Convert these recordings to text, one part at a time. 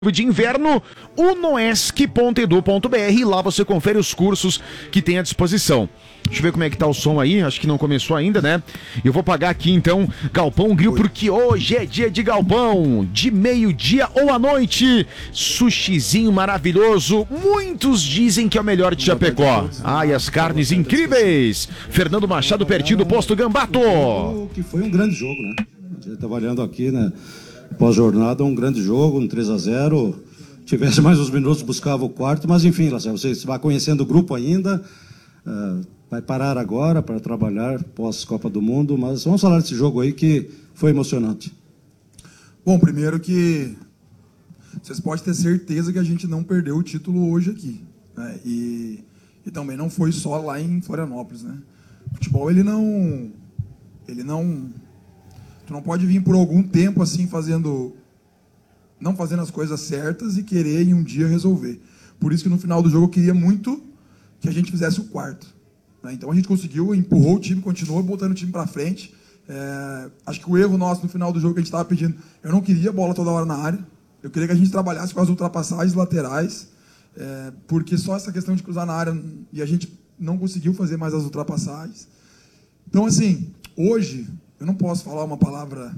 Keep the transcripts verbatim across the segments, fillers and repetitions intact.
de inverno, unoesc ponto edu ponto br, e lá você confere os cursos que tem à disposição. Deixa eu ver como é que tá o som aí, acho que não começou ainda, né? Eu vou pagar aqui então Galpão Grill, porque hoje é dia de galpão, de meio-dia ou à noite, sushizinho maravilhoso, muitos dizem que é o melhor de Chapecó. Ah, e as carnes incríveis! Fernando Machado, pertinho do posto Gambato. Que foi um grande jogo, né? A gente tá olhando aqui, né? Pós-jornada, um grande jogo, um três a zero. Tivesse mais uns minutos, buscava o quarto, mas enfim, Lacerda, você vai conhecendo o grupo ainda, uh, vai parar agora para trabalhar pós-Copa do Mundo, mas vamos falar desse jogo aí que foi emocionante. Bom, primeiro que vocês podem ter certeza que a gente não perdeu o título hoje aqui, né? E, e também não foi só lá em Florianópolis, né? O futebol, ele não... Ele não... Tu não pode vir por algum tempo assim fazendo, não fazendo as coisas certas e querer em um dia resolver. Por isso que no final do jogo eu queria muito que a gente fizesse o quarto, né? Então a gente conseguiu, empurrou o time, continuou botando o time para frente. É, acho que o erro nosso no final do jogo que a gente estava pedindo, eu não queria bola toda hora na área, eu queria que a gente trabalhasse com as ultrapassagens laterais, é, porque só essa questão de cruzar na área e a gente não conseguiu fazer mais as ultrapassagens. Então assim, hoje eu não posso falar uma palavra,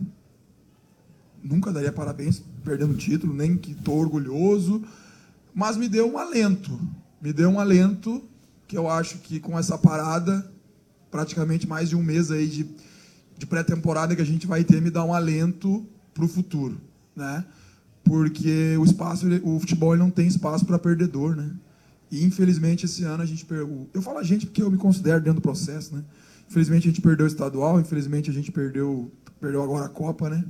nunca daria parabéns perdendo o título, nem que estou orgulhoso, mas me deu um alento, me deu um alento que eu acho que com essa parada, praticamente mais de um mês aí de, de pré-temporada que a gente vai ter, me dá um alento para o futuro, né? Porque o espaço, o futebol ele não tem espaço para perdedor, né? E infelizmente esse ano a gente perdeu. Eu falo a gente porque eu me considero dentro do processo, né? Infelizmente a gente perdeu o estadual, infelizmente a gente perdeu, perdeu agora a Copa, né?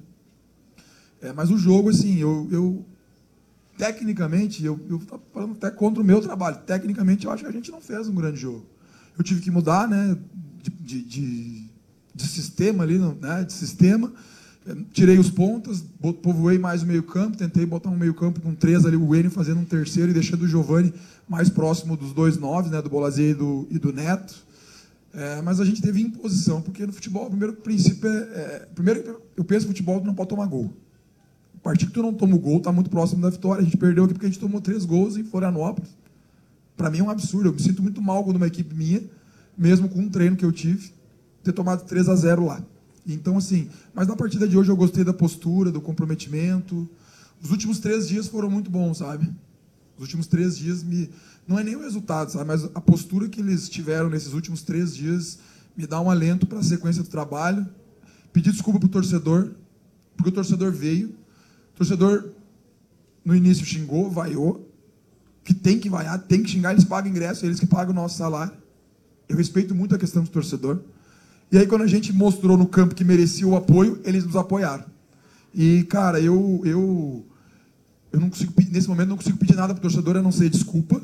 É, mas o jogo, assim, eu, eu tecnicamente, eu estou falando até contra o meu trabalho, tecnicamente eu acho que a gente não fez um grande jogo. Eu tive que mudar, né, de, de, de, de sistema ali, né, de sistema, tirei os pontas, povoei mais o meio campo, tentei botar um meio campo com três ali, o Enio fazendo um terceiro e deixando o Giovani mais próximo dos dois noves, né, do Bolazia e do, e do Neto. É, mas a gente teve imposição, porque no futebol, o primeiro princípio é, é... Primeiro, eu penso no futebol, tu não pode tomar gol. A partir que tu não toma o gol, tá muito próximo da vitória. A gente perdeu aqui porque a gente tomou três gols em Florianópolis. Para mim é um absurdo. Eu me sinto muito mal quando uma equipe minha, mesmo com um treino que eu tive, ter tomado três a zero lá. Então, assim... Mas na partida de hoje eu gostei da postura, do comprometimento. Os últimos três dias foram muito bons, sabe? Os últimos três dias me... Não é nem o resultado, sabe? Mas a postura que eles tiveram nesses últimos três dias me dá um alento para a sequência do trabalho. Pedir desculpa para o torcedor, porque o torcedor veio. O torcedor, no início, xingou, vaiou. Que tem que vaiar, tem que xingar, eles pagam ingresso, eles que pagam o nosso salário. Eu respeito muito a questão do torcedor. E aí, quando a gente mostrou no campo que merecia o apoio, eles nos apoiaram. E, cara, eu... eu Eu não consigo, nesse momento, não consigo pedir nada para o torcedor, a não ser desculpa.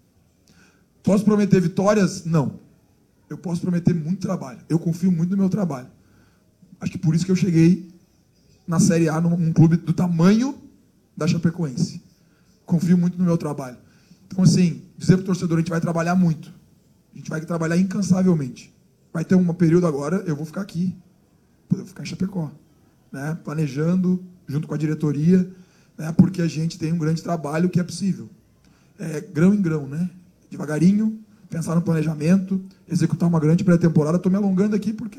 Posso prometer vitórias? Não. Eu posso prometer muito trabalho. Eu confio muito no meu trabalho. Acho que por isso que eu cheguei na Série A, num, num clube do tamanho da Chapecoense. Confio muito no meu trabalho. Então, assim, dizer para o torcedor, a gente vai trabalhar muito. A gente vai trabalhar incansavelmente. Vai ter um período agora, eu vou ficar aqui. Eu vou ficar em Chapecó, né? Planejando, junto com a diretoria, né, porque a gente tem um grande trabalho que é possível. É, grão em grão, né? Devagarinho, pensar no planejamento, executar uma grande pré-temporada. Estou me alongando aqui porque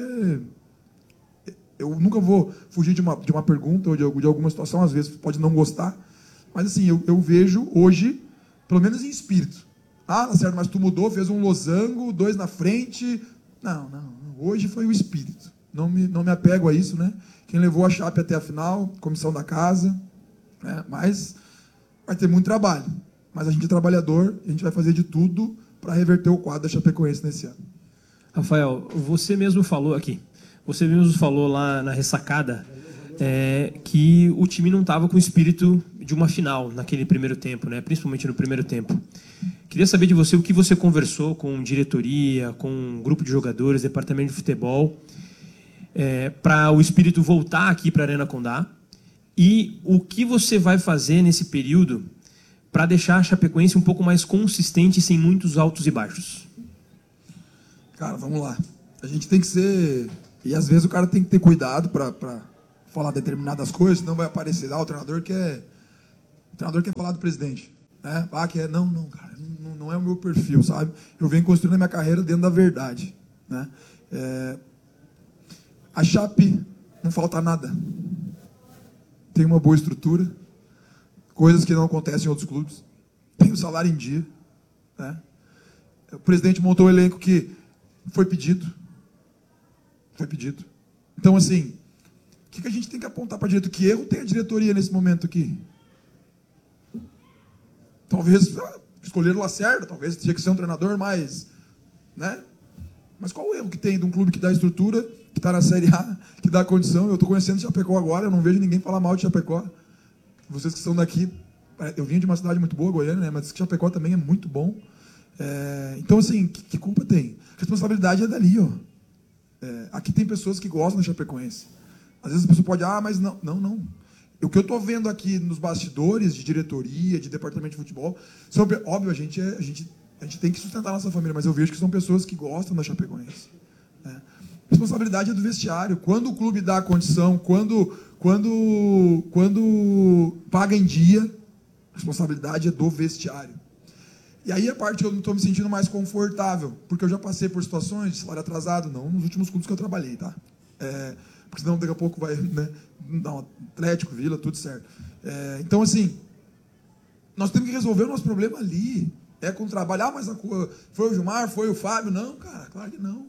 eu nunca vou fugir de uma, de uma pergunta ou de, de alguma situação, às vezes pode não gostar, mas assim, eu, eu vejo hoje, pelo menos em espírito. Ah, certo, mas tu mudou, fez um losango, dois na frente. Não, não, hoje foi o espírito. Não me, não me apego a isso, né? Quem levou a Chape até a final, comissão da casa. É, mas vai ter muito trabalho. Mas a gente é trabalhador, a gente vai fazer de tudo para reverter o quadro da Chapecoense nesse ano. Rafael, você mesmo falou aqui, você mesmo falou lá na ressacada é, que o time não estava com o espírito de uma final naquele primeiro tempo, né? Principalmente no primeiro tempo. Queria saber de você o que você conversou com diretoria, com um grupo de jogadores, departamento de futebol, é, para o espírito voltar aqui para a Arena Condá. E o que você vai fazer nesse período para deixar a Chapecoense um pouco mais consistente, sem muitos altos e baixos? Cara, vamos lá. A gente tem que ser... E às vezes o cara tem que ter cuidado para falar determinadas coisas, senão vai aparecer lá o treinador que é O treinador quer falar do presidente. Né? Ah, que é, não, não, cara, não, não é o meu perfil, sabe? Eu venho construindo a minha carreira dentro da verdade. Né? É, a Chape não falta nada. Tem uma boa estrutura, coisas que não acontecem em outros clubes. Tem o salário em dia. Né? O presidente montou um elenco que foi pedido. Foi pedido. Então, assim, o que, que a gente tem que apontar para a diretoria? Que erro tem a diretoria nesse momento aqui? Talvez ah, escolheram o Lacerda, talvez tinha que ser um treinador mais... Né? Mas qual o erro que tem de um clube que dá estrutura, que está na Série A, que dá condição? Eu estou conhecendo Chapecó agora, eu não vejo ninguém falar mal de Chapecó. Vocês que são daqui, eu vim de uma cidade muito boa, Goiânia, né? Mas Chapecó também é muito bom. É, então, assim, que, que culpa tem? A responsabilidade é dali, ó. É, aqui tem pessoas que gostam da Chapecoense. Às vezes a pessoa pode, ah, mas não, não, não. O que eu estou vendo aqui nos bastidores de diretoria, de departamento de futebol, são, óbvio, a gente, é, a, gente, a gente tem que sustentar a nossa família, mas eu vejo que são pessoas que gostam da Chapecoense. Né? A responsabilidade é do vestiário. Quando o clube dá a condição, quando, quando, quando paga em dia, a responsabilidade é do vestiário. E aí a parte que eu não estou me sentindo mais confortável, porque eu já passei por situações de salário atrasado, não nos últimos clubes que eu trabalhei, tá? É, porque senão daqui a pouco vai, né? Não, Atlético, Vila, tudo certo. É, então, assim, nós temos que resolver o nosso problema ali. É com o trabalho. Ah, mas a, foi o Gilmar, foi o Fábio. Não, cara, claro que não.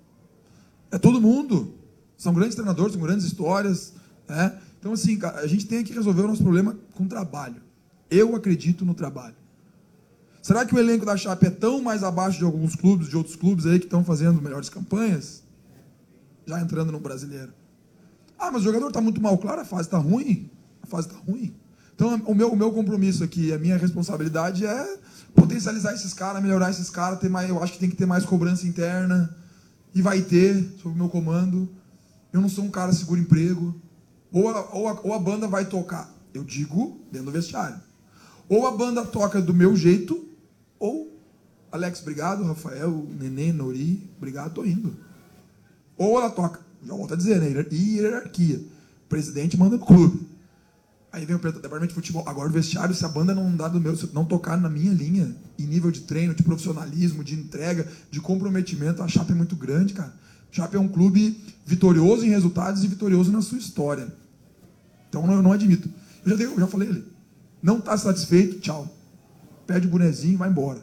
É todo mundo. São grandes treinadores, são grandes histórias. Né? Então, assim, cara, a gente tem que resolver o nosso problema com trabalho. Eu acredito no trabalho. Será que o elenco da Chape é tão mais abaixo de alguns clubes, de outros clubes aí que estão fazendo melhores campanhas? Já entrando no brasileiro. Ah, mas o jogador está muito mal. Claro, a fase está ruim. A fase está ruim. Então, o meu, o meu compromisso aqui, a minha responsabilidade é potencializar esses caras, melhorar esses caras. Ter mais, eu acho que tem que ter mais cobrança interna. E vai ter, sob o meu comando. Eu não sou um cara seguro-emprego. Ou a, ou, a, ou a banda vai tocar. Eu digo dentro do vestiário. Ou a banda toca do meu jeito, ou Alex, obrigado, Rafael, Nenê, Nori, obrigado, tô indo. Ou ela toca, já volto a dizer, né? Hierarquia. O presidente manda no clube. Aí vem o departamento de futebol. Agora o vestiário, se a banda não dá do meu, se não tocar na minha linha, em nível de treino, de profissionalismo, de entrega, de comprometimento, a Chape é muito grande, cara. A Chape é um clube vitorioso em resultados e vitorioso na sua história. Então eu não admito. Eu já, dei, eu já falei ali. Não está satisfeito, tchau. Pede o bonezinho e vai embora.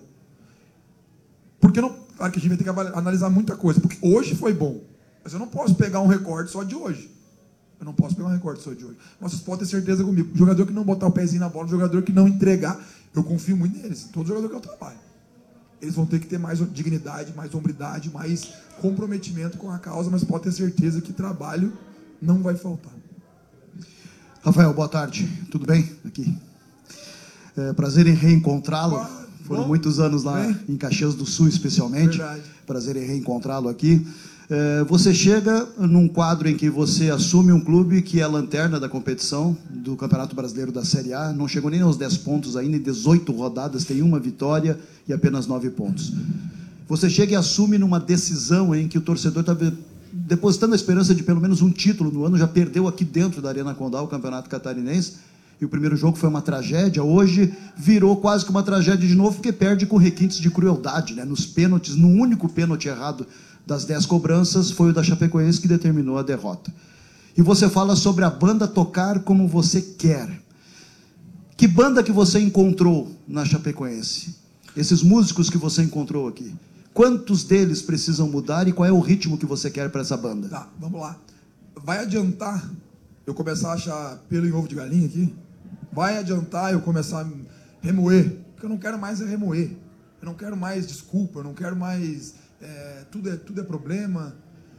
Porque não. Claro que a gente vai ter que analisar muita coisa. Porque hoje foi bom. Mas eu não posso pegar um recorte só de hoje. Eu não posso pegar um recorte só de hoje. Mas vocês podem ter certeza comigo. O jogador que não botar o pezinho na bola, o jogador que não entregar, eu confio muito neles. Todo jogador que eu trabalho. Eles vão ter que ter mais dignidade, mais hombridade, mais comprometimento com a causa, mas pode ter certeza que trabalho não vai faltar. Rafael, boa tarde. Tudo bem? Aqui. É, prazer em reencontrá-lo. Ah, Foram bom, muitos anos lá bem. Em Caxias do Sul, especialmente. Verdade. Prazer em reencontrá-lo aqui. É, você chega num quadro em que você assume um clube que é a lanterna da competição do Campeonato Brasileiro da Série A. Não chegou nem aos dez pontos ainda, em dezoito rodadas, tem uma vitória e apenas nove pontos. Você chega e assume numa decisão em que o torcedor está depositando a esperança de pelo menos um título no ano, já perdeu aqui dentro da Arena Condá o Campeonato Catarinense. E o primeiro jogo foi uma tragédia, hoje virou quase que uma tragédia de novo, porque perde com requintes de crueldade, né? Nos pênaltis, no único pênalti errado das dez cobranças, foi o da Chapecoense que determinou a derrota. E você fala sobre a banda tocar como você quer. Que banda que você encontrou na Chapecoense? Esses músicos que você encontrou aqui. Quantos deles precisam mudar e qual é o ritmo que você quer para essa banda? Tá, vamos lá. Vai adiantar eu começar a achar pelo em ovo de galinha aqui? Vai adiantar eu começar a remoer? Porque eu não quero mais é remoer. Eu não quero mais desculpa, eu não quero mais... É, tudo, é, tudo é problema.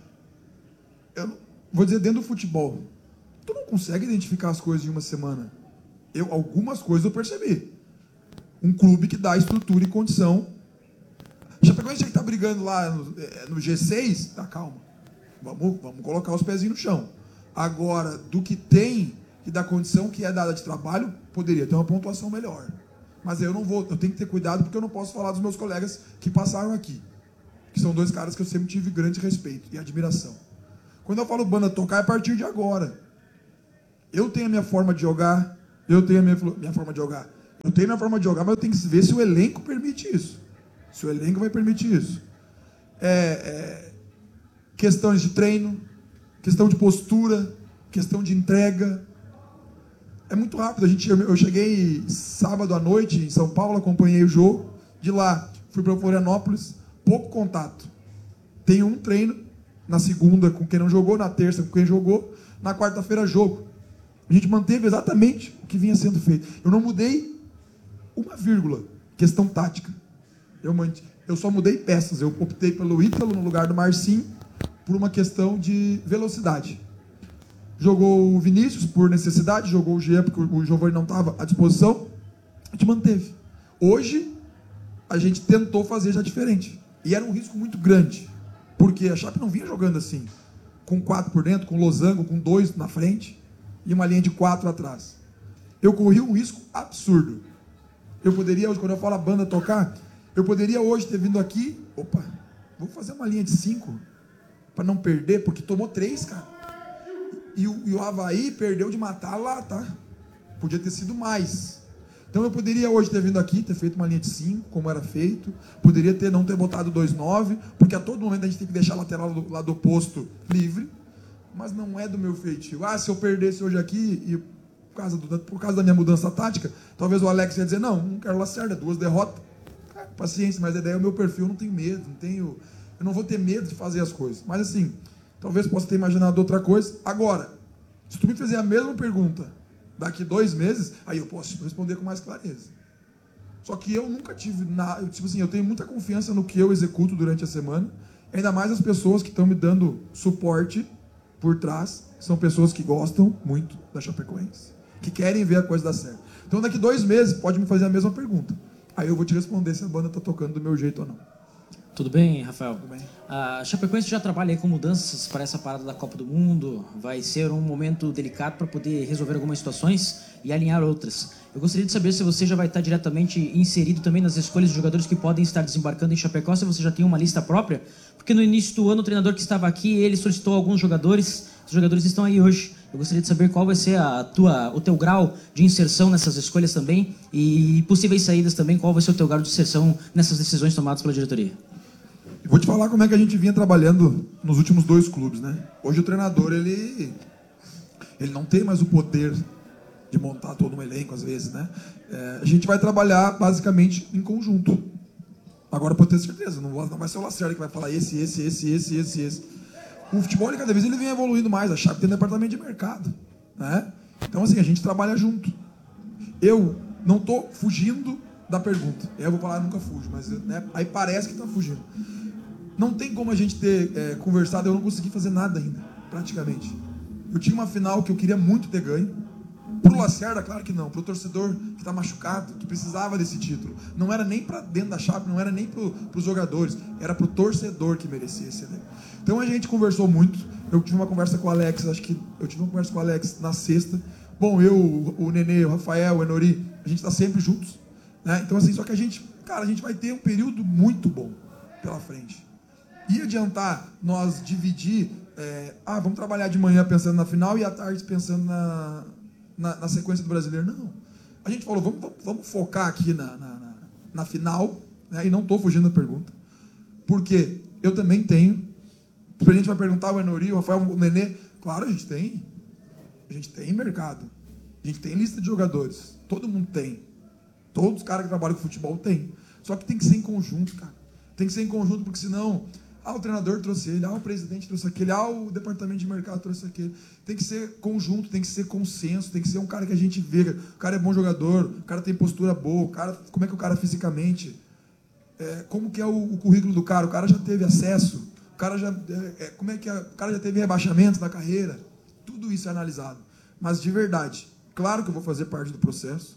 Eu vou dizer, dentro do futebol, tu não consegue identificar as coisas em uma semana. Eu, algumas coisas eu percebi. Um clube que dá estrutura e condição. Chapecoense que está brigando lá no, no G seis, tá, calma. Vamos, vamos colocar os pezinhos no chão. Agora, do que tem e da condição que é dada de trabalho, poderia ter uma pontuação melhor. Mas eu não vou, eu tenho que ter cuidado porque eu não posso falar dos meus colegas que passaram aqui. Que são dois caras que eu sempre tive grande respeito e admiração. Quando eu falo banda tocar, é a partir de agora. Eu tenho a minha forma de jogar, Eu tenho a minha, minha forma de jogar. Eu tenho a minha forma de jogar, mas eu tenho que ver se o elenco permite isso. Se o elenco vai permitir isso. É, é, questões de treino, questão de postura, questão de entrega. É muito rápido. A gente, eu cheguei sábado à noite em São Paulo, acompanhei o jogo. De lá, fui para Florianópolis, pouco contato. Tenho um treino, na segunda com quem não jogou, na terça com quem jogou, na quarta-feira jogo. A gente manteve exatamente o que vinha sendo feito. Eu não mudei uma vírgula, questão tática. Eu, mant... eu só mudei peças. Eu optei pelo Ítalo no lugar do Marcinho, por uma questão de velocidade. Jogou o Vinícius por necessidade, jogou o Jean porque o Giovani não estava à disposição. A gente manteve. Hoje, a gente tentou fazer já diferente. E era um risco muito grande. Porque a Chape não vinha jogando assim. Com quatro por dentro, com losango, com dois na frente. E uma linha de quatro atrás. Eu corri um risco absurdo. Eu poderia, hoje, quando eu falo a banda tocar, eu poderia hoje ter vindo aqui. Opa, vou fazer uma linha de cinco. Para não perder, porque tomou três, cara. E o, e o Avaí perdeu de matar lá, tá? Podia ter sido mais. Então eu poderia hoje ter vindo aqui, ter feito uma linha de cinco, como era feito. Poderia ter não ter botado dois nove, porque a todo momento a gente tem que deixar a lateral do, lá do posto livre. Mas não é do meu feitio. Ah, se eu perdesse hoje aqui, e por causa, do, por causa da minha mudança tática, talvez o Alex ia dizer, não, não quero Lacerda, duas derrotas. Ah, paciência, mas a ideia é o meu perfil, eu não tenho medo, não tenho, eu não vou ter medo de fazer as coisas. Mas assim, talvez possa ter imaginado outra coisa. Agora, se tu me fizer a mesma pergunta daqui dois meses, aí eu posso responder com mais clareza. Só que eu nunca tive nada, tipo assim, eu tenho muita confiança no que eu executo durante a semana, ainda mais as pessoas que estão me dando suporte por trás, são pessoas que gostam muito da Chapecoense, que querem ver a coisa dar certo. Então daqui dois meses pode me fazer a mesma pergunta. Aí eu vou te responder se a banda está tocando do meu jeito ou não. Tudo bem, Rafael? Tudo bem. A Chapecoense já trabalha aí com mudanças para essa parada da Copa do Mundo. Vai ser um momento delicado para poder resolver algumas situações e alinhar outras. Eu gostaria de saber se você já vai estar diretamente inserido também nas escolhas de jogadores que podem estar desembarcando em Chapecó, se você já tem uma lista própria, porque no início do ano o treinador que estava aqui, ele solicitou alguns jogadores, os jogadores estão aí hoje. Eu gostaria de saber qual vai ser a tua, o teu grau de inserção nessas escolhas também e possíveis saídas também, qual vai ser o teu grau de inserção nessas decisões tomadas pela diretoria. Eu vou te falar como é que a gente vinha trabalhando nos últimos dois clubes, né? Hoje o treinador, ele, ele não tem mais o poder de montar todo um elenco, às vezes, né? É, a gente vai trabalhar, basicamente, em conjunto. Agora, pode ter certeza, não vai ser o Lacerda que vai falar esse, esse, esse, esse, esse, esse. O futebol, ele, cada vez, ele vem evoluindo mais. A Chape tem um departamento de mercado, né? Então, assim, a gente trabalha junto. Eu não estou fugindo da pergunta. Eu vou falar, nunca fujo, mas né, aí parece que está fugindo. Não tem como a gente ter é, conversado, eu não consegui fazer nada ainda, praticamente. Eu tinha uma final que eu queria muito ter ganho. Pro Lacerda, claro que não. Pro torcedor que está machucado, que precisava desse título. Não era nem para dentro da Chape, não era nem pro, pros jogadores. Era pro torcedor que merecia esse elenco. Então a gente conversou muito. Eu tive uma conversa com o Alex, acho que eu tive uma conversa com o Alex na sexta. Bom, eu, o Nenê, o Rafael, o Enori, a gente está sempre juntos. Né? Então assim, só que a gente, cara, a gente vai ter um período muito bom pela frente. Ia adiantar nós dividir, é, ah, vamos trabalhar de manhã pensando na final e à tarde pensando na, na, na sequência do Brasileiro. Não. A gente falou, vamos, vamos, vamos focar aqui na, na, na, na final, né? E não estou fugindo da pergunta, porque eu também tenho, a gente vai perguntar o Enori, o Rafael, o Nenê, claro, a gente tem, a gente tem mercado, a gente tem lista de jogadores, todo mundo tem, todos os caras que trabalham com futebol tem, só que tem que ser em conjunto, cara, tem que ser em conjunto, porque senão... Ah, o treinador trouxe ele, ah, o presidente trouxe aquele, ah, o departamento de mercado trouxe aquele. Tem que ser conjunto, tem que ser consenso, tem que ser um cara que a gente vê, o cara é bom jogador, o cara tem postura boa, o cara, como é que o cara fisicamente, é, como que é o, o currículo do cara, o cara já teve acesso, o cara já, é, como é que é, o cara já teve rebaixamento na carreira, tudo isso é analisado. Mas de verdade, claro que eu vou fazer parte do processo,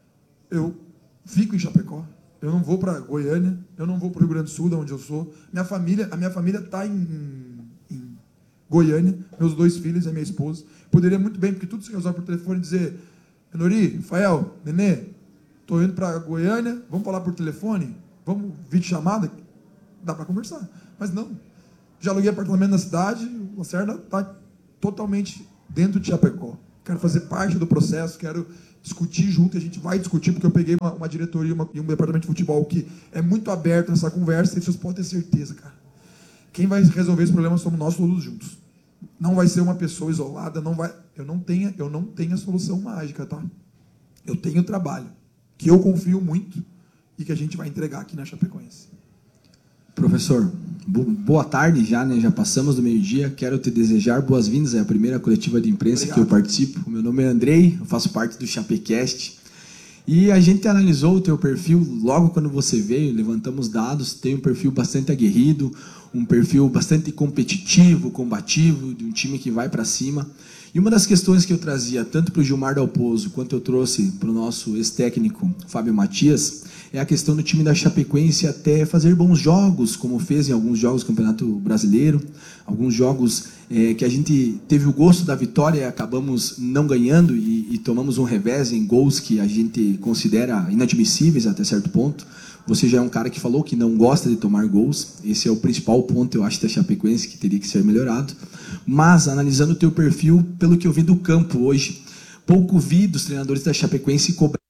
eu fico em Chapecó. Eu não vou para Goiânia, eu não vou para o Rio Grande do Sul, de onde eu sou. Minha família, a minha família está em, em Goiânia, meus dois filhos e a minha esposa. Poderia muito bem, porque tudo se resolve por telefone, dizer, Enori, Rafael, Nenê, estou indo para Goiânia, vamos falar por telefone? Vamos vídeo chamada? Dá para conversar. Mas não. Já aluguei apartamento na cidade, o Lacerda está totalmente dentro de Chapecó. Quero fazer parte do processo, quero, discutir junto, e a gente vai discutir, porque eu peguei uma, uma diretoria uma, e um departamento de futebol que é muito aberto nessa conversa, e vocês podem ter certeza, cara. Quem vai resolver esse problema somos nós todos juntos. Não vai ser uma pessoa isolada, não vai, eu não tenho, eu não tenho a solução mágica, tá? Eu tenho trabalho, que eu confio muito e que a gente vai entregar aqui na Chapecoense. Professor, boa tarde já, né? Já passamos do meio-dia. Quero te desejar boas-vindas. É a primeira coletiva de imprensa Obrigado. que eu participo. Meu nome é Andrei, eu faço parte do Chapecast. E a gente analisou o teu perfil logo quando você veio, levantamos dados. Tem um perfil bastante aguerrido, um perfil bastante competitivo, combativo, de um time que vai para cima. E uma das questões que eu trazia, tanto para o Gilmar Dalpozo, quanto eu trouxe para o nosso ex-técnico Fábio Matias, é a questão do time da Chapecoense até fazer bons jogos, como fez em alguns jogos do Campeonato Brasileiro, alguns jogos é, que a gente teve o gosto da vitória e acabamos não ganhando e, e tomamos um revés em gols que a gente considera inadmissíveis até certo ponto. Você já é um cara que falou que não gosta de tomar gols. Esse é o principal ponto, eu acho, da Chapecoense, que teria que ser melhorado. Mas, analisando o teu perfil, pelo que eu vi do campo hoje, pouco vi dos treinadores da Chapecoense cobrar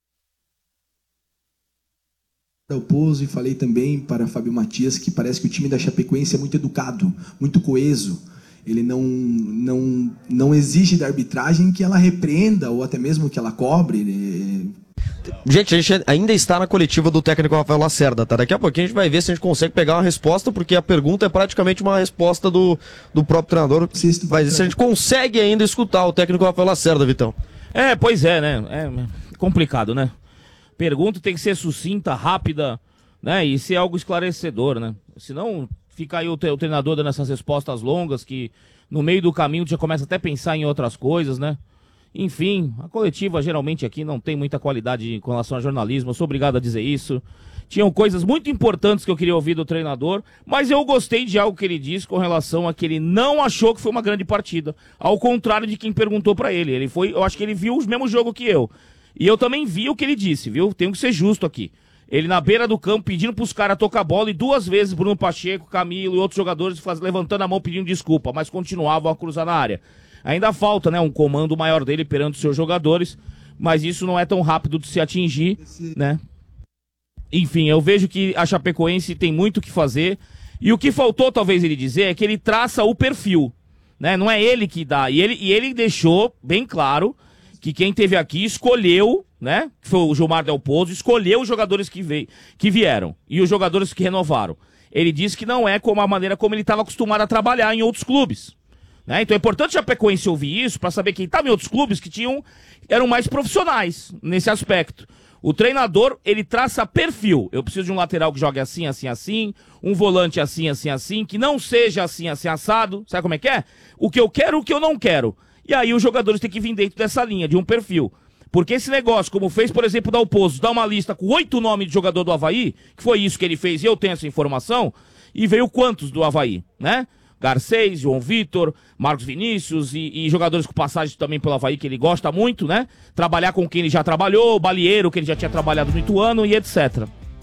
o pouso, e falei também para Fábio Matias que parece que o time da Chapecoense é muito educado, muito coeso. Ele não, não, não exige da arbitragem que ela repreenda ou até mesmo que ela cobre. Gente, a gente ainda está na coletiva do técnico Rafael Lacerda, tá? Daqui a pouquinho a gente vai ver se a gente consegue pegar uma resposta, porque a pergunta é praticamente uma resposta do, do próprio treinador. Vai ver se a gente consegue ainda escutar o técnico Rafael Lacerda, Vitão. É, pois é, né? É complicado, né? Pergunta tem que ser sucinta, rápida, né? E ser algo esclarecedor, né? Senão fica aí o, o treinador dando essas respostas longas que no meio do caminho já começa até a pensar em outras coisas, né? Enfim, a coletiva geralmente aqui não tem muita qualidade com relação ao jornalismo, eu sou obrigado a dizer isso. Tinham coisas muito importantes que eu queria ouvir do treinador, mas eu gostei de algo que ele disse com relação a que ele não achou que foi uma grande partida. Ao contrário de quem perguntou pra ele. Ele foi, eu acho que ele viu o mesmo jogo que eu. E eu também vi o que ele disse, viu? Tenho que ser justo aqui. Ele na beira do campo pedindo pros caras tocar bola e duas vezes Bruno Pacheco, Camilo e outros jogadores faz, levantando a mão pedindo desculpa, mas continuavam a cruzar na área. Ainda falta, né, um comando maior dele perante os seus jogadores, mas isso não é tão rápido de se atingir, né? Enfim, eu vejo que a Chapecoense tem muito o que fazer, e o que faltou, talvez, ele dizer, é que ele traça o perfil, né? Não é ele que dá, e ele, e ele deixou bem claro que quem teve aqui escolheu, né, que foi o Gilmar Dalpozo, escolheu os jogadores que, veio, que vieram, e os jogadores que renovaram. Ele disse que não é como a maneira como ele estava acostumado a trabalhar em outros clubes. Né? Então é importante a Chapecoense ouvir isso para saber quem estava em outros clubes que tinham, eram mais profissionais nesse aspecto. O treinador, ele traça perfil. Eu preciso de um lateral que jogue assim, assim, assim, um volante assim, assim, assim, que não seja assim, assim, assado. Sabe como é que é? O que eu quero, o que eu não quero. E aí os jogadores têm que vir dentro dessa linha, de um perfil. Porque esse negócio, como fez, por exemplo, o Dalpozo, dar uma lista com oito nomes de jogador do Avaí, que foi isso que ele fez, e eu tenho essa informação, e veio quantos do Avaí, né? Garcês, João Vitor, Marcos Vinícius e, e jogadores com passagem também pelo Avaí que ele gosta muito, né? Trabalhar com quem ele já trabalhou, Balieiro, que ele já tinha trabalhado no Ituano e etcétera.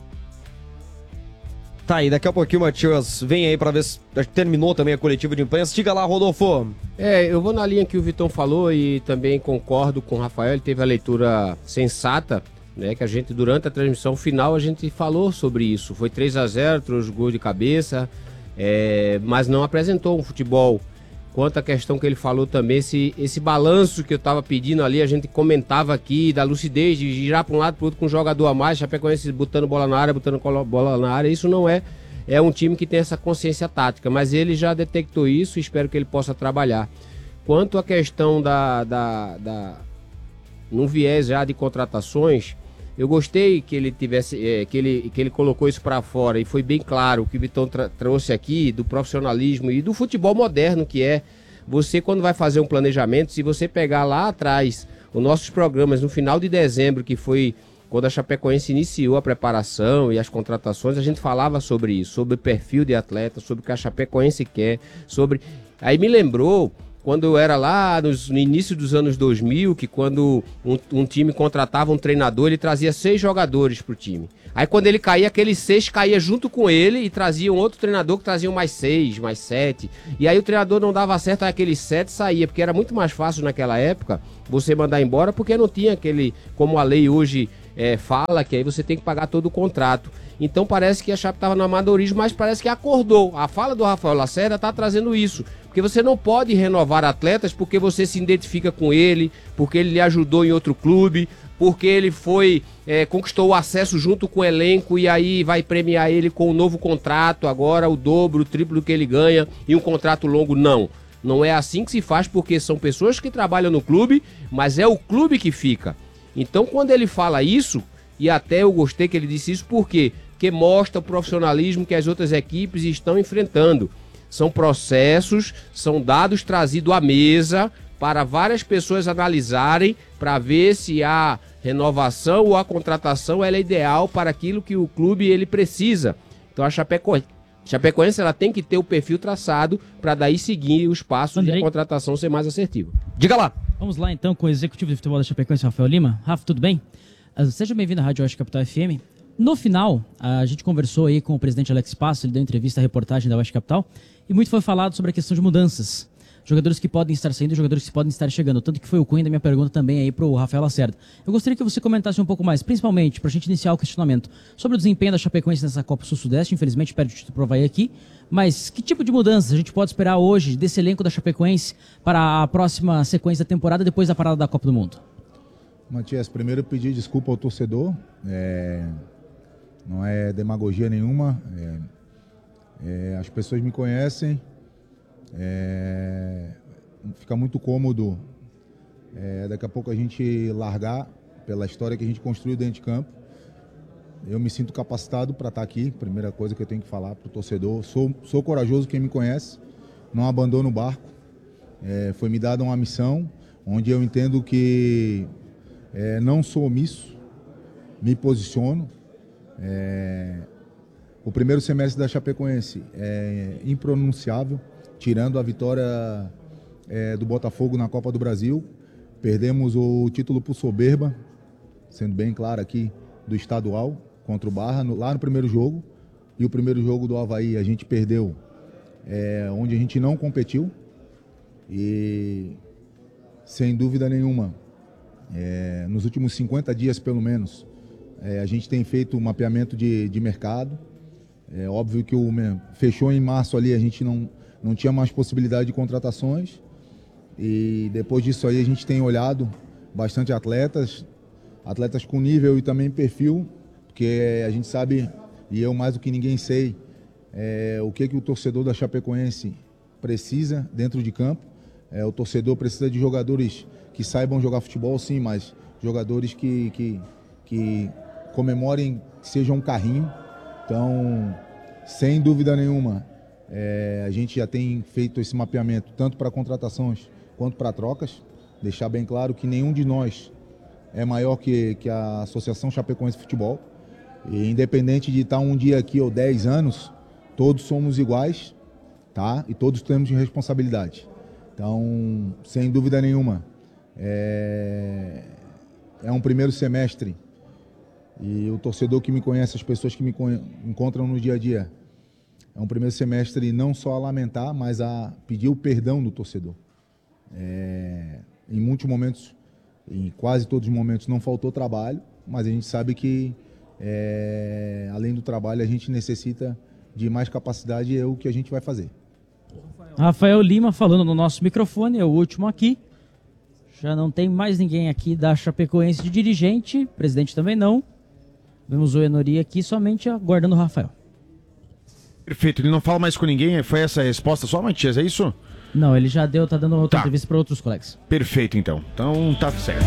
Tá aí, daqui a pouquinho o Matias vem aí pra ver se terminou também a coletiva de imprensa. Diga lá, Rodolfo. É, eu vou na linha que o Vitão falou e também concordo com o Rafael, ele teve a leitura sensata, né? Que a gente, durante a transmissão final, a gente falou sobre isso. Foi três a zero, trouxe gol de cabeça. É, mas não apresentou um futebol. Quanto à questão que ele falou também, esse, esse balanço que eu estava pedindo ali, a gente comentava aqui, da lucidez, de girar para um lado para o outro com um jogador a mais, Chapecoense botando bola na área, botando bola na área, isso não é, é um time que tem essa consciência tática, mas ele já detectou isso e espero que ele possa trabalhar. Quanto à questão da, da, da num viés já de contratações, eu gostei que ele tivesse, é, que ele, que ele colocou isso para fora e foi bem claro o que o Vitão trouxe aqui do profissionalismo e do futebol moderno que é. Você, quando vai fazer um planejamento, se você pegar lá atrás os nossos programas no final de dezembro, que foi quando a Chapecoense iniciou a preparação e as contratações, a gente falava sobre isso, sobre o perfil de atleta, sobre o que a Chapecoense quer, sobre... Aí me lembrou quando eu era lá nos, no início dos anos dois mil, que quando um, um time contratava um treinador, ele trazia seis jogadores pro time. Aí quando ele caía, aqueles seis caía junto com ele e trazia um outro treinador que trazia mais seis, mais sete. E aí o treinador não dava certo, aí aqueles sete saía, porque era muito mais fácil naquela época você mandar embora, porque não tinha aquele, como a lei hoje é, fala, que aí você tem que pagar todo o contrato. Então parece que a Chape estava no amadorismo, mas parece que acordou. A fala do Rafael Lacerda está trazendo isso. Porque você não pode renovar atletas porque você se identifica com ele, porque ele lhe ajudou em outro clube, porque ele foi, é, conquistou o acesso junto com o elenco e aí vai premiar ele com um novo contrato, agora o dobro, o triplo do que ele ganha e um contrato longo. Não, não é assim que se faz, porque são pessoas que trabalham no clube, mas é o clube que fica. Então quando ele fala isso, e até eu gostei que ele disse isso, por quê? Porque mostra o profissionalismo que as outras equipes estão enfrentando. São processos, são dados trazidos à mesa para várias pessoas analisarem para ver se a renovação ou a contratação ela é ideal para aquilo que o clube ele precisa. Então a Chapecoense, Chapecoense ela tem que ter o perfil traçado para daí seguir os passos Andrei. de a contratação ser mais assertiva. Diga lá. Vamos lá então com o executivo de futebol da Chapecoense, Rafael Lima. Rafa, tudo bem? Seja bem-vindo à Rádio Oeste Capital F M. No final, a gente conversou aí com o presidente Alex Passo, ele deu entrevista à reportagem da Oeste Capital, e muito foi falado sobre a questão de mudanças. Jogadores que podem estar saindo e jogadores que podem estar chegando. Tanto que foi o cunho da minha pergunta também aí pro Rafael Lacerda. Eu gostaria que você comentasse um pouco mais, principalmente, pra gente iniciar o questionamento, sobre o desempenho da Chapecoense nessa Copa Sul-Sudeste. Infelizmente perde o título pro Avaí aqui. Mas que tipo de mudanças a gente pode esperar hoje desse elenco da Chapecoense para a próxima sequência da temporada, depois da parada da Copa do Mundo? Matias, primeiro eu pedi desculpa ao torcedor. É... Não é demagogia nenhuma. É... É... As pessoas me conhecem. É... Fica muito cômodo é... daqui a pouco a gente largar pela história que a gente construiu dentro de campo. Eu me sinto capacitado para estar aqui. Primeira coisa que eu tenho que falar para o torcedor. Sou, sou corajoso, quem me conhece. Não abandono o barco. É... Foi me dada uma missão onde eu entendo que é... não sou omisso. Me posiciono. É... O primeiro semestre da Chapecoense é impronunciável, tirando a vitória é, do Botafogo na Copa do Brasil. Perdemos o título por soberba, sendo bem claro aqui, do estadual, contra o Barra, no, lá no primeiro jogo. E o primeiro jogo do Avaí a gente perdeu, é, onde a gente não competiu. E, sem dúvida nenhuma, é, nos últimos cinquenta dias pelo menos, É, a gente tem feito um mapeamento de, de mercado. É óbvio que o fechou em março ali, a gente não, não tinha mais possibilidade de contratações. E depois disso aí a gente tem olhado bastante atletas, atletas com nível e também perfil, porque a gente sabe, e eu mais do que ninguém sei, é, o que, que o torcedor da Chapecoense precisa dentro de campo. É, o torcedor precisa de jogadores que saibam jogar futebol, sim, mas jogadores que... que, que comemorem, que seja um carrinho. Então, sem dúvida nenhuma, é, a gente já tem feito esse mapeamento tanto para contratações quanto para trocas. Deixar bem claro que nenhum de nós é maior que, que a Associação Chapecoense de Futebol. E independente de estar um dia aqui ou dez anos, todos somos iguais, tá? E todos temos responsabilidade. Então, sem dúvida nenhuma, é, é um primeiro semestre. E o torcedor que me conhece, as pessoas que me encontram no dia a dia, é um primeiro semestre não só a lamentar, mas a pedir o perdão do torcedor. É, em muitos momentos, em quase todos os momentos, não faltou trabalho, mas a gente sabe que, é, além do trabalho, a gente necessita de mais capacidade e é o que a gente vai fazer. Rafael Lima falando no nosso microfone, é o último aqui. Já não tem mais ninguém aqui da Chapecoense de dirigente, presidente também não. Vemos o Enori aqui, somente aguardando o Rafael. Perfeito, ele não fala mais com ninguém, foi essa a resposta só, Matias, é isso? Não, ele já deu, tá dando outra tá. entrevista para outros colegas. Perfeito, então. Então tá certo.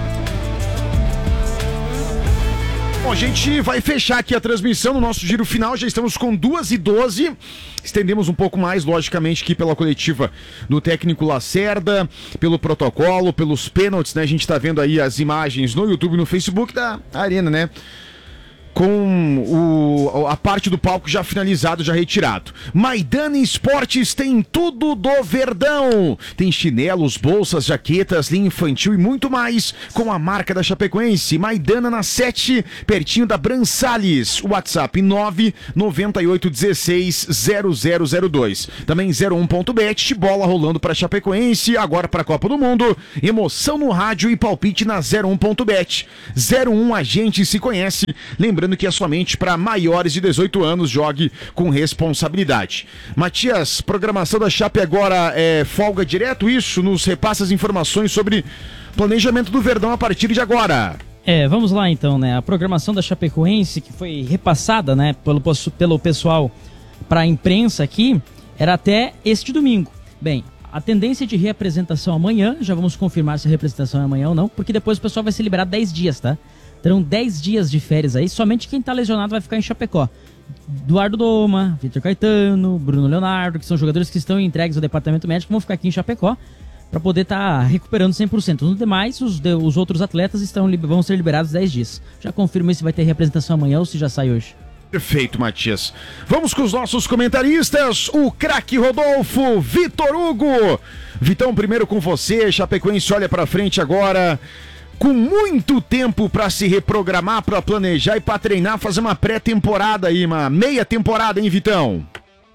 Bom, a gente vai fechar aqui a transmissão no nosso giro final, já estamos com duas e doze, estendemos um pouco mais, logicamente, aqui pela coletiva do técnico Lacerda, pelo protocolo, pelos pênaltis, né, a gente tá vendo aí as imagens no YouTube e no Facebook da Arena, né, com o, a parte do palco já finalizado, já retirado. Maidana Esportes tem tudo do Verdão. Tem chinelos, bolsas, jaquetas, linha infantil e muito mais com a marca da Chapecoense. Maidana na sete, pertinho da Bran Salles. WhatsApp nove nove oito um seis zero zero zero dois. Também zero um ponto bet, bola rolando para Chapecoense, agora para a Copa do Mundo. Emoção no rádio e palpite na zero um ponto bet. zero um, a gente se conhece. Lembrando que é somente para maiores de dezoito anos, jogue com responsabilidade. Matias, programação da Chape agora é folga direto, isso? Nos repassa as informações sobre planejamento do Verdão a partir de agora. É, vamos lá então, né? A programação da Chapecoense, que foi repassada, né, pelo, pelo pessoal para a imprensa aqui, era até este domingo. Bem, a tendência de reapresentação amanhã, já vamos confirmar se a reapresentação é amanhã ou não, porque depois o pessoal vai ser liberado dez dias, tá? Terão dez dias de férias aí, somente quem tá lesionado vai ficar em Chapecó. Eduardo Doma, Vitor Caetano, Bruno Leonardo, que são jogadores que estão entregues ao departamento médico, vão ficar aqui em Chapecó para poder estar tá recuperando cem por cento. No demais, os, de, os outros atletas estão, vão ser liberados dez dias. Já confirmo se vai ter reapresentação amanhã ou se já sai hoje. Perfeito, Matias. Vamos com os nossos comentaristas. O craque Rodolfo, Vitor Hugo. Vitão, primeiro com você. Chapecoense olha pra frente agora, com muito tempo pra se reprogramar, pra planejar e pra treinar, fazer uma pré-temporada aí, uma meia temporada, hein, Vitão?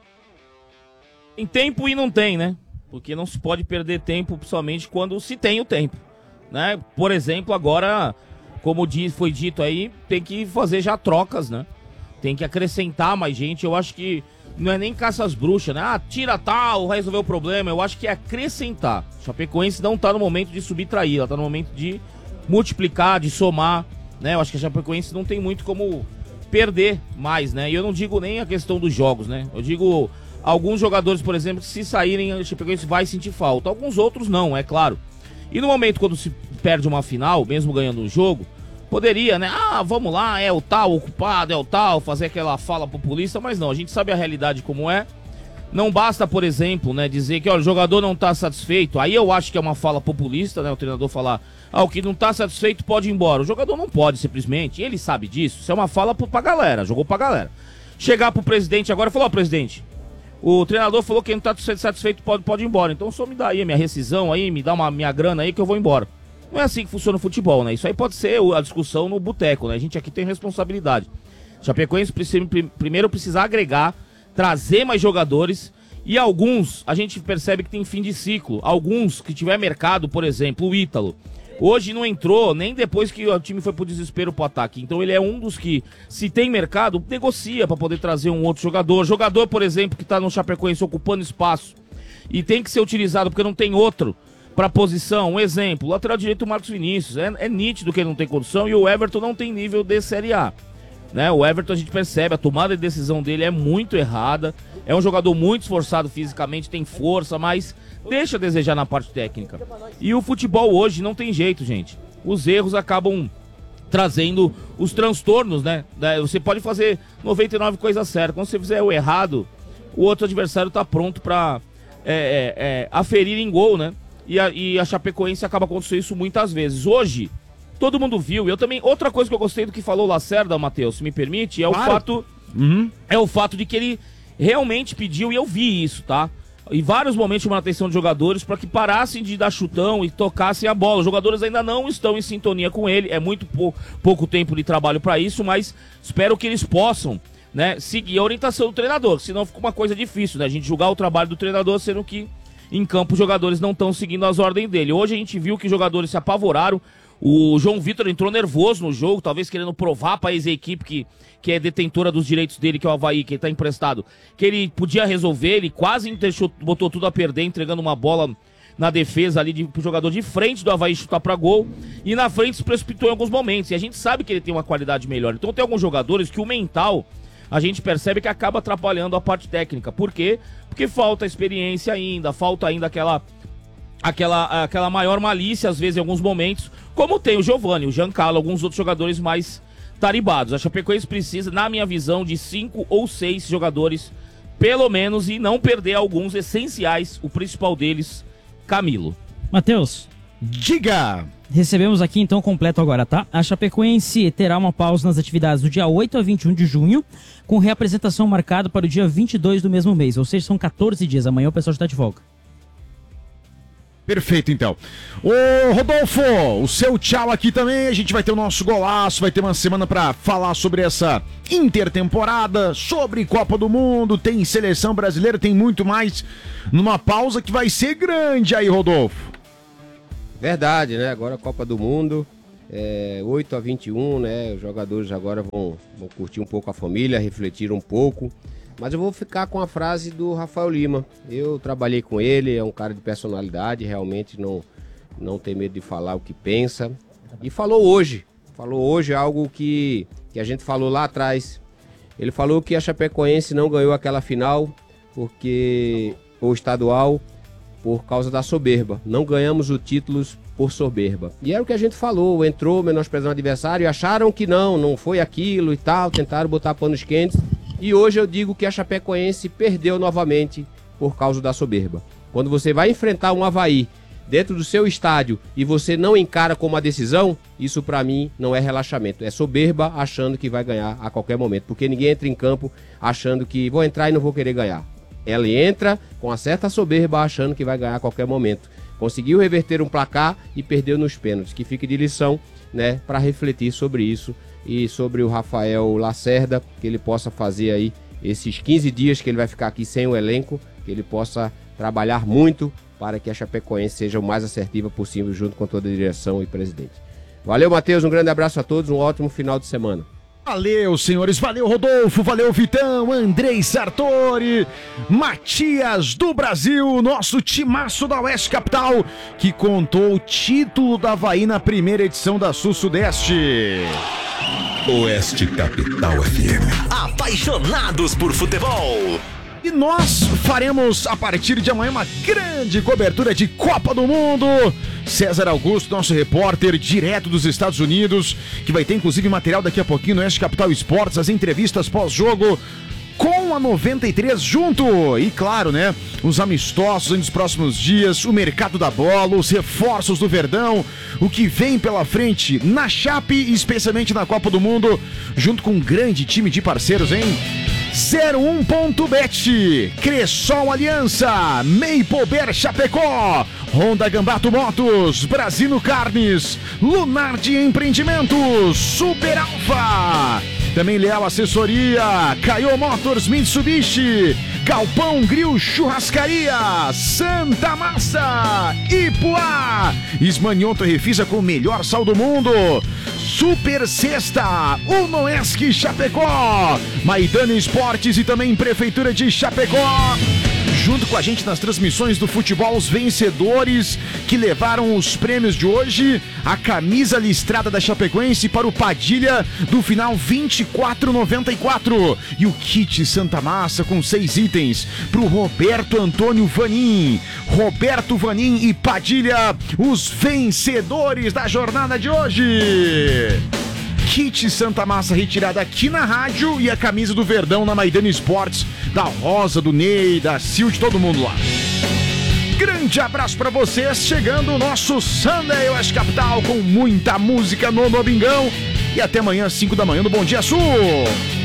Tem tempo e não tem, né? Porque não se pode perder tempo, principalmente quando se tem o tempo, né? Por exemplo, agora, como foi dito aí, tem que fazer já trocas, né? Tem que acrescentar mais gente. Eu acho que não é nem caça às bruxas, né? Ah, tira tal, vai resolver o problema. Eu acho que é acrescentar. Chapecoense não tá no momento de subtrair, ela tá no momento de multiplicar, de somar, né? Eu acho que a Chapecoense não tem muito como perder mais, né? E eu não digo nem a questão dos jogos, né? Eu digo alguns jogadores, por exemplo, que se saírem, a Chapecoense vai sentir falta. Alguns outros não, é claro. E no momento quando se perde uma final, mesmo ganhando um jogo, poderia, né? Ah, vamos lá, é o tal ocupado, é o tal, fazer aquela fala populista, mas não, a gente sabe a realidade como é. Não basta, por exemplo, né, dizer que ó, o jogador não tá satisfeito. Aí eu acho que é uma fala populista, né? O treinador falar, ah, o que não tá satisfeito pode ir embora. O jogador não pode, simplesmente, ele sabe disso. Isso é uma fala pra galera, jogou pra galera. Chegar pro presidente agora e falar, ó, presidente, o treinador falou que quem não tá satisfeito pode, pode ir embora. Então só me dá aí a minha rescisão aí, me dá uma minha grana aí que eu vou embora. Não é assim que funciona o futebol, né? Isso aí pode ser a discussão no boteco, né? A gente aqui tem responsabilidade. Chapecoense precisa, primeiro precisa agregar, trazer mais jogadores e alguns, a gente percebe que tem fim de ciclo. Alguns que tiver mercado, por exemplo, o Ítalo. Hoje não entrou nem depois que o time foi pro desespero pro ataque. Então ele é um dos que, se tem mercado, negocia para poder trazer um outro jogador. Jogador, por exemplo, que tá no Chapecoense ocupando espaço e tem que ser utilizado porque não tem outro para posição. Um exemplo, o lateral direito Marcos Vinícius, é, é nítido que ele não tem condição e o Everton não tem nível de Série A, né? O Everton, a gente percebe, a tomada de decisão dele é muito errada, é um jogador muito esforçado fisicamente, tem força, mas deixa a desejar na parte técnica. E o futebol hoje não tem jeito, gente. Os erros acabam trazendo os transtornos, né? Você pode fazer noventa e nove coisas certas, quando você fizer o errado, o outro adversário tá pronto para é, é, é, aferir em gol, né? E a, e a Chapecoense acaba acontecendo isso muitas vezes. Hoje, todo mundo viu, e eu também... Outra coisa que eu gostei do que falou o Lacerda, Matheus, se me permite, é o claro. fato... Uhum. É o fato de que ele realmente pediu, e eu vi isso, tá? Em vários momentos chamando a atenção de jogadores para que parassem de dar chutão e tocassem a bola. Os jogadores ainda não estão em sintonia com ele, é muito pou, pouco tempo de trabalho para isso, mas espero que eles possam, né, seguir a orientação do treinador, senão fica uma coisa difícil, né? A gente julgar o trabalho do treinador, sendo que em campo os jogadores não estão seguindo as ordens dele. Hoje a gente viu que os jogadores se apavoraram. O João Vitor entrou nervoso no jogo, talvez querendo provar para a ex-equipe que, que é detentora dos direitos dele, que é o Avaí, que ele tá emprestado, que ele podia resolver. Ele quase deixou, botou tudo a perder, entregando uma bola na defesa ali de, pro jogador de frente do Avaí chutar para gol, e na frente se precipitou em alguns momentos, e a gente sabe que ele tem uma qualidade melhor. Então tem alguns jogadores que o mental a gente percebe que acaba atrapalhando a parte técnica. Por quê? Porque falta experiência ainda, falta ainda aquela, aquela, aquela maior malícia, às vezes, em alguns momentos, como tem o Giovani, o Giancarlo, alguns outros jogadores mais taribados. A Chapecoense precisa, na minha visão, de cinco ou seis jogadores, pelo menos, e não perder alguns essenciais, o principal deles, Camilo. Matheus, Diga! Recebemos aqui então completo agora, tá? A Chapecoense terá uma pausa nas atividades do dia oito a vinte e um de junho, com reapresentação marcada para o dia vinte e dois do mesmo mês, ou seja, são quatorze dias. Amanhã o pessoal já está de folga. Perfeito, então. Ô, Rodolfo, o seu tchau aqui também. A gente vai ter o nosso golaço, vai ter uma semana pra falar sobre essa intertemporada, sobre Copa do Mundo, tem seleção brasileira, tem muito mais, numa pausa que vai ser grande aí, Rodolfo. Verdade, né? Agora a Copa do Mundo, é, oito a vinte e um, né? Os jogadores agora vão, vão curtir um pouco a família, refletir um pouco. Mas eu vou ficar com a frase do Rafael Lima. Eu trabalhei com ele, é um cara de personalidade, realmente não, não tem medo de falar o que pensa. E falou hoje, falou hoje algo que, que a gente falou lá atrás. Ele falou que a Chapecoense não ganhou aquela final, porque o estadual, por causa da soberba. Não ganhamos o título por soberba. E era o que a gente falou, entrou menosprezando o adversário e acharam que não, não foi aquilo e tal, tentaram botar panos quentes. E hoje eu digo que a Chapecoense perdeu novamente por causa da soberba. Quando você vai enfrentar um Avaí dentro do seu estádio e você não encara como uma decisão, isso pra mim não é relaxamento. É soberba achando que vai ganhar a qualquer momento. Porque ninguém entra em campo achando que vou entrar e não vou querer ganhar. Ela entra com uma certa soberba achando que vai ganhar a qualquer momento. Conseguiu reverter um placar e perdeu nos pênaltis. Que fique de lição, né, para refletir sobre isso. E sobre o Rafael Lacerda, que ele possa fazer aí esses quinze dias que ele vai ficar aqui sem o elenco, que ele possa trabalhar muito para que a Chapecoense seja o mais assertiva possível junto com toda a direção e presidente. Valeu, Matheus, um grande abraço a todos, um ótimo final de semana. Valeu, senhores, valeu, Rodolfo, valeu, Vitão, Andrei Sartori, Matias do Brasil, nosso timaço da Oeste Capital, que contou o título da Avaí na primeira edição da Sul-Sudeste. Oeste Capital F M. Apaixonados por futebol. E nós faremos, a partir de amanhã, uma grande cobertura de Copa do Mundo. César Augusto, nosso repórter, direto dos Estados Unidos, que vai ter, inclusive, material daqui a pouquinho no Oeste Capital Esportes, as entrevistas pós-jogo com a noventa e três junto. E, claro, né, os amistosos nos próximos dias, o mercado da bola, os reforços do Verdão, o que vem pela frente na Chape, especialmente na Copa do Mundo, junto com um grande time de parceiros, hein? zero um ponto bet, Cressol Aliança, Meipober Chapecó, Honda Gambato Motos, Brasino Carnes, Lunardi Empreendimentos, Super Alfa, também Leal Assessoria, Caio Motors Mitsubishi, Galpão Grill Churrascaria, Santa Massa, Ipuá, Ismanioto Refisa com o melhor sal do mundo, Super Sexta, Unoesc Chapecó, Maidana Esportes e também Prefeitura de Chapecó. Junto com a gente nas transmissões do futebol, os vencedores que levaram os prêmios de hoje, a camisa listrada da Chapecoense para o Padilha do final vinte e quatro noventa e quatro e o kit Santa Massa com seis itens para o Roberto Antônio Vanin. Roberto Vanin e Padilha, os vencedores da jornada de hoje. Kit Santa Massa retirada aqui na rádio e a camisa do Verdão na Maidana Esportes, da Rosa, do Ney, da Sil, de todo mundo lá. Grande abraço pra vocês, chegando o nosso Sunday Oeste Capital com muita música no Domingão e até amanhã às cinco da manhã no Bom Dia Sul.